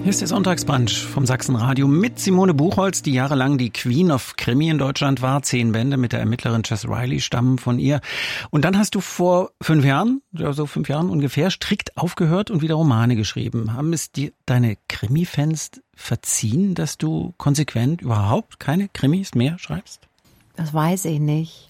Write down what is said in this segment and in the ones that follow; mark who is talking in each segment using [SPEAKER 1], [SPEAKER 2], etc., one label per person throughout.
[SPEAKER 1] Hier ist der Sonntagsbrunch vom Sachsenradio mit Simone Buchholz, die jahrelang die Queen of Krimi in Deutschland war. 10 Bände mit der Ermittlerin Jess Riley stammen von ihr. Und dann hast du vor 5 Jahren, ja so 5 Jahren ungefähr, strikt aufgehört und wieder Romane geschrieben. Haben es dir deine Krimi-Fans verziehen, dass du konsequent überhaupt keine Krimis mehr schreibst?
[SPEAKER 2] Das weiß ich nicht.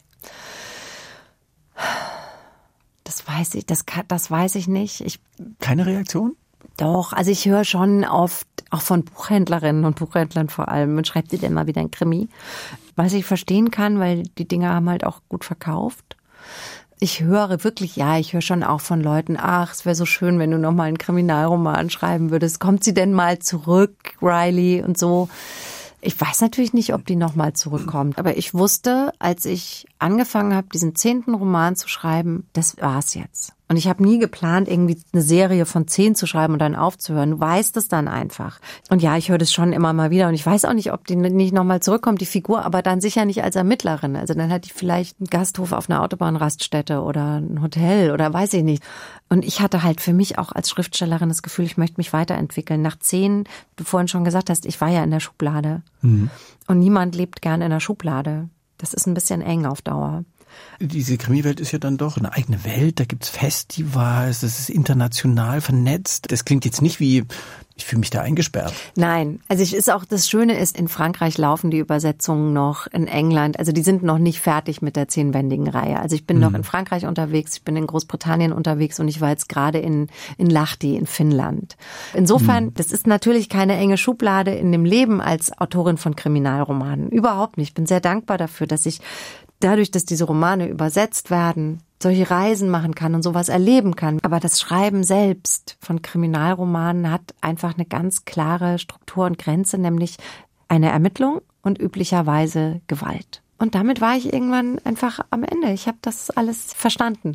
[SPEAKER 2] Das weiß ich nicht.
[SPEAKER 1] Keine Reaktion?
[SPEAKER 2] Doch, also ich höre schon oft, auch von Buchhändlerinnen und Buchhändlern vor allem, man schreibt dir denn mal wieder ein Krimi. Was ich verstehen kann, weil die Dinger haben halt auch gut verkauft. Ich höre schon auch von Leuten, ach, es wäre so schön, wenn du noch mal einen Kriminalroman schreiben würdest. Kommt sie denn mal zurück, Riley und so? Ich weiß natürlich nicht, ob die noch mal zurückkommt. Aber ich wusste, als ich angefangen habe, diesen 10. Roman zu schreiben, das war's jetzt. Und ich habe nie geplant, irgendwie eine Serie von 10 zu schreiben und dann aufzuhören. Du weißt es dann einfach. Und ja, ich höre das schon immer mal wieder. Und ich weiß auch nicht, ob die nicht nochmal zurückkommt, die Figur, aber dann sicher nicht als Ermittlerin. Also dann hat die vielleicht einen Gasthof auf einer Autobahnraststätte oder ein Hotel oder weiß ich nicht. Und ich hatte halt für mich auch als Schriftstellerin das Gefühl, ich möchte mich weiterentwickeln. Nach 10, du vorhin schon gesagt hast, ich war ja in der Schublade. Mhm. Und niemand lebt gern in der Schublade. Das ist ein bisschen eng auf Dauer.
[SPEAKER 1] Diese Krimiwelt ist ja dann doch eine eigene Welt, da gibt's Festivals, das ist international vernetzt. Das klingt jetzt nicht wie, ich fühle mich da eingesperrt.
[SPEAKER 2] Nein, also das Schöne ist, in Frankreich laufen die Übersetzungen noch, in England, also die sind noch nicht fertig mit der 10-bändigen Reihe. Also ich bin noch in Frankreich unterwegs, ich bin in Großbritannien unterwegs und ich war jetzt gerade in Lahti in Finnland. Insofern, das ist natürlich keine enge Schublade in dem Leben als Autorin von Kriminalromanen. Überhaupt nicht. Ich bin sehr dankbar dafür, dass ich dadurch, dass diese Romane übersetzt werden, solche Reisen machen kann und sowas erleben kann. Aber das Schreiben selbst von Kriminalromanen hat einfach eine ganz klare Struktur und Grenze, nämlich eine Ermittlung und üblicherweise Gewalt. Und damit war ich irgendwann einfach am Ende. Ich habe das alles verstanden.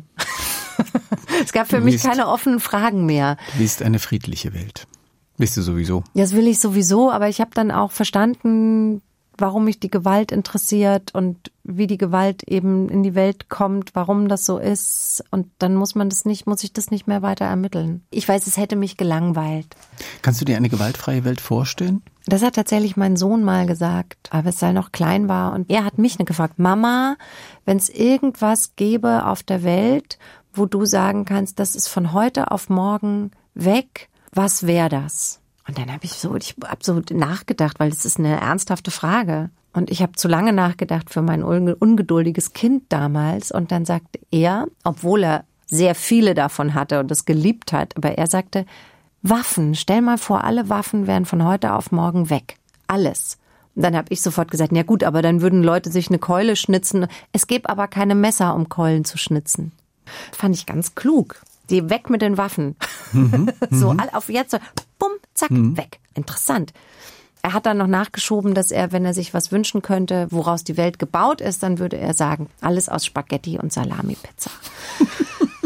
[SPEAKER 2] Es gab für mich keine offenen Fragen mehr.
[SPEAKER 1] Du willst eine friedliche Welt. Bist du sowieso?
[SPEAKER 2] Ja, das will ich sowieso, aber ich habe dann auch verstanden, warum mich die Gewalt interessiert und wie die Gewalt eben in die Welt kommt, warum das so ist. Und dann muss ich das nicht mehr weiter ermitteln. Ich weiß, es hätte mich gelangweilt.
[SPEAKER 1] Kannst du dir eine gewaltfreie Welt vorstellen?
[SPEAKER 2] Das hat tatsächlich mein Sohn mal gesagt, als er noch klein war. Und er hat mich gefragt, Mama, wenn es irgendwas gäbe auf der Welt, wo du sagen kannst, das ist von heute auf morgen weg, was wäre das? Und dann habe ich so nachgedacht, weil das ist eine ernsthafte Frage. Und ich habe zu lange nachgedacht für mein ungeduldiges Kind damals. Und dann sagte er, obwohl er sehr viele davon hatte und das geliebt hat, aber er sagte, Waffen, stell mal vor, alle Waffen wären von heute auf morgen weg. Alles. Und dann habe ich sofort gesagt, ja gut, aber dann würden Leute sich eine Keule schnitzen. Es gäbe aber keine Messer, um Keulen zu schnitzen. Fand ich ganz klug. Die weg mit den Waffen. So, auf jetzt so, bumm, zack, weg. Interessant. Er hat dann noch nachgeschoben, dass er, wenn er sich was wünschen könnte, woraus die Welt gebaut ist, dann würde er sagen, alles aus Spaghetti und Salami-Pizza.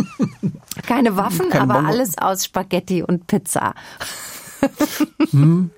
[SPEAKER 2] Keine Waffen, aber alles aus Spaghetti und Pizza.